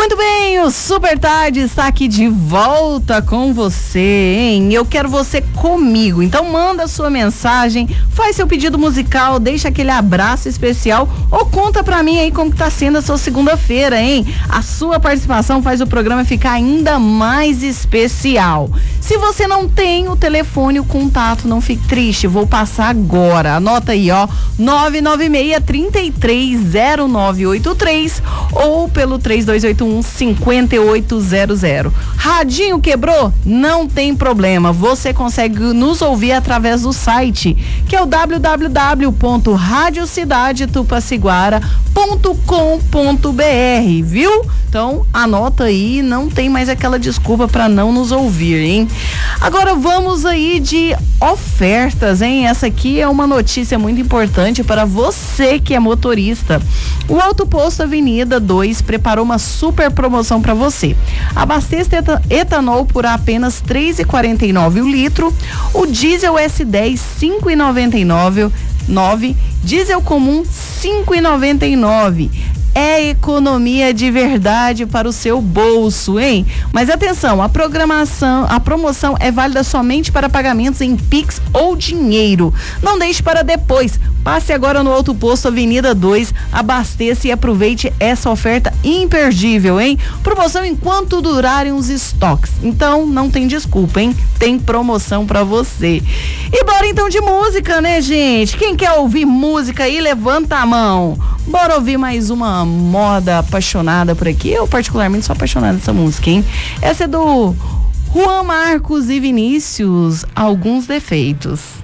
Muito bem, o Super Tarde está aqui de volta com você, hein? Eu quero você comigo, então manda sua mensagem, faz seu pedido musical, deixa aquele abraço especial ou conta pra mim aí como que tá sendo a sua segunda-feira, hein? A sua participação faz o programa ficar ainda mais especial. Se você não tem o telefone, o contato, não fique triste, vou passar agora. Anota aí, ó, 996-330983 ou pelo 3281-5800. Radinho quebrou? Não tem problema, você consegue nos ouvir através do site, que é o www.radiocidadetupaciguara.com.br, viu? Então, anota aí, não tem mais aquela desculpa para não nos ouvir, hein? Agora vamos aí de ofertas, hein? Essa aqui é uma notícia muito importante para você que é motorista. O Auto Posto Avenida 2 preparou uma super promoção para você. Abasteça etanol por apenas R$ 3,49 o litro, o diesel S10 R$ 5,99, diesel comum R$ 5,99. É economia de verdade para o seu bolso, hein? Mas atenção, a promoção é válida somente para pagamentos em Pix ou dinheiro. Não deixe para depois. Passe agora no Auto Posto Avenida 2, abasteça e aproveite essa oferta imperdível, hein? Promoção enquanto durarem os estoques. Então, não tem desculpa, hein? Tem promoção para você. E bora então de música, né, gente? Quem quer ouvir música aí, levanta a mão. Bora ouvir mais uma moda apaixonada por aqui. Eu particularmente sou apaixonada dessa música, hein? Essa é do Juan Marcos e Vinícius, Alguns Defeitos.